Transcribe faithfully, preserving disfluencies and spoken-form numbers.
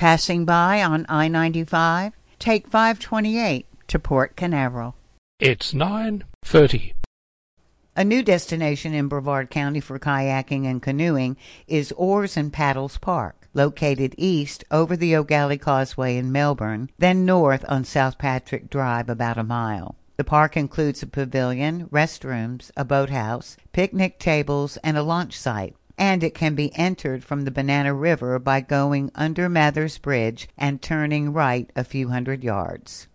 Passing by on I ninety-five? Take five twenty-eight to Port Canaveral. It's nine thirty. A new destination in Brevard County for kayaking and canoeing is Oars and Paddles Park, located east over the O'Galley Causeway in Melbourne, then north on South Patrick Drive about a mile. The park includes a pavilion, restrooms, a boathouse, picnic tables, and a launch site, and it can be entered from the Banana River by going under Mathers Bridge and turning right a few hundred yards.